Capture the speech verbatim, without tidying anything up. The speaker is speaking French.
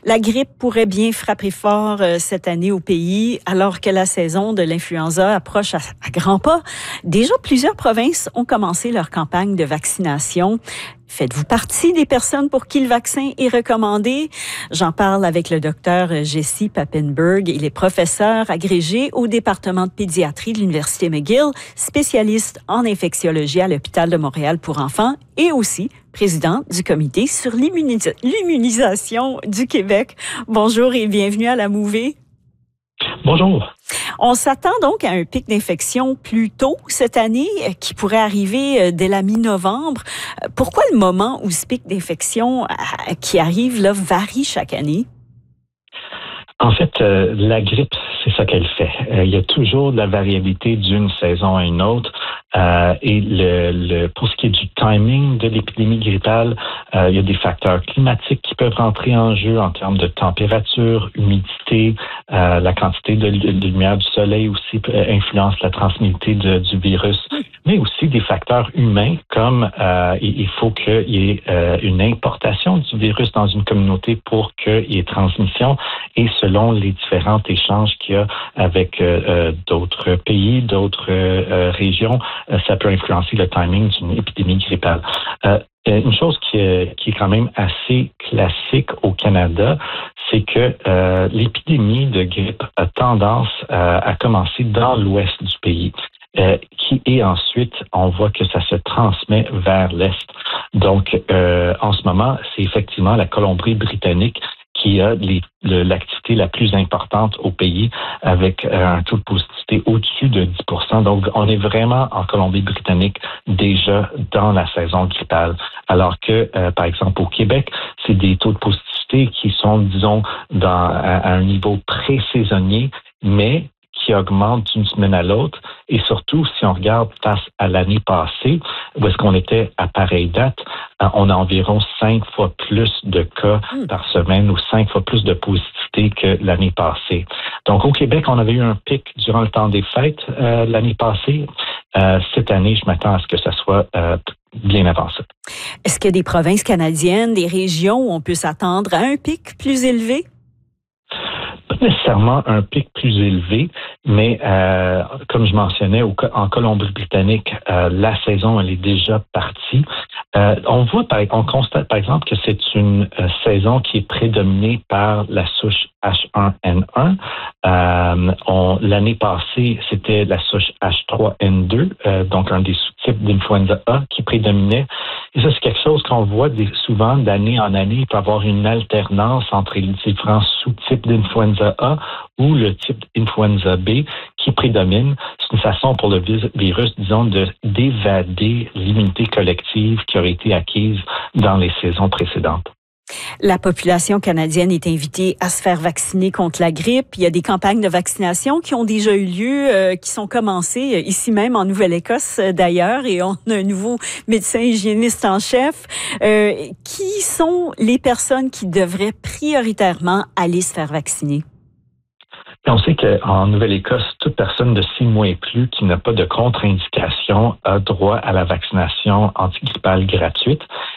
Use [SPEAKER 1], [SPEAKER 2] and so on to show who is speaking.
[SPEAKER 1] La grippe pourrait bien frapper fort euh, cette année au pays, alors que la saison de l'influenza approche à, à grands pas. Déjà, plusieurs provinces ont commencé leur campagne de vaccination. Faites-vous partie des personnes pour qui le vaccin est recommandé? J'en parle avec le docteur Jesse Papenburg. Il est professeur agrégé au département de pédiatrie de l'Université McGill, spécialiste en infectiologie à l'Hôpital de Montréal pour enfants et aussi président du comité sur l'immunisa- l'immunisation du Québec. Bonjour et bienvenue à la Mouvée.
[SPEAKER 2] Bonjour.
[SPEAKER 1] On s'attend donc à un pic d'infection plus tôt cette année qui pourrait arriver dès la mi-novembre. Pourquoi le moment où ce pic d'infection qui arrive là varie chaque année?
[SPEAKER 2] En fait, euh, la grippe, c'est ça qu'elle fait. Euh, il y a toujours de la variabilité d'une saison à une autre. Euh, et le, le, pour ce qui est du timing de l'épidémie grippale, euh, il y a des facteurs climatiques qui peuvent rentrer en jeu en termes de température, humidité, euh, la quantité de, de, de lumière du soleil aussi influence la transmissibilité de, du virus, mais aussi des facteurs humains comme euh, il, il faut qu'il y ait euh, une importation du virus dans une communauté pour qu'il y ait transmission et selon les différents échanges qu'il y a avec euh, d'autres pays, d'autres euh, régions, ça peut influencer le timing d'une épidémie grippale. Euh, une chose qui est, qui est quand même assez classique au Canada, c'est que euh, l'épidémie de grippe a tendance euh, à commencer dans l'ouest du pays. Euh, qui et ensuite, on voit que ça se transmet vers l'est. Donc, euh, en ce moment, c'est effectivement la Colombie-Britannique qui a les, le, l'activité la plus importante au pays avec euh, un taux de positivité au-dessus de dix pour cent. Donc, on est vraiment en Colombie-Britannique déjà dans la saison grippale. Alors que, euh, par exemple, au Québec, c'est des taux de positivité qui sont, disons, dans, à, à un niveau pré-saisonnier, mais qui augmente d'une semaine à l'autre. Et surtout, si on regarde face à l'année passée, où est-ce qu'on était à pareille date, on a environ cinq fois plus de cas mmh. par semaine ou cinq fois plus de positivité que l'année passée. Donc, au Québec, on avait eu un pic durant le temps des fêtes euh, l'année passée. Euh, cette année, je m'attends à ce que ça soit euh, bien avancé.
[SPEAKER 1] Est-ce qu'il y a des provinces canadiennes, des régions où on peut s'attendre à un pic plus élevé?
[SPEAKER 2] Pas nécessairement un pic plus élevé, mais euh, comme je mentionnais, au, en Colombie-Britannique, euh, la saison elle est déjà partie. Euh, on voit, par, on constate par exemple que c'est une euh, saison qui est prédominée par la souche H un N un. Euh, on, l'année passée, c'était la souche H trois N deux, euh, donc un des sous-types d'influenza A qui prédominait. Et ça, c'est quelque chose qu'on voit des, souvent d'année en année. Il peut y avoir une alternance entre les différents sous-types d'influenza A ou le type influenza B qui prédomine. C'est une façon pour le virus, disons, de d'évader l'immunité collective qui aurait été acquise dans les saisons précédentes.
[SPEAKER 1] La population canadienne est invitée à se faire vacciner contre la grippe. Il y a des campagnes de vaccination qui ont déjà eu lieu, euh, qui sont commencées euh, ici même en Nouvelle-Écosse euh, d'ailleurs, et on a un nouveau médecin hygiéniste en chef. Euh, qui sont les personnes qui devraient prioritairement aller se faire vacciner?
[SPEAKER 2] On sait qu'en Nouvelle-Écosse, toute personne de six mois et plus qui n'a pas de contre-indication a droit à la vaccination antigrippale gratuite.